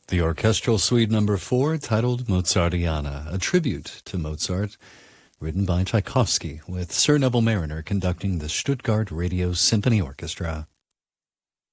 The Orchestral Suite Number 4, titled Mozartiana, a tribute to Mozart, written by Tchaikovsky, with Sir Neville Marriner conducting the Stuttgart Radio Symphony Orchestra.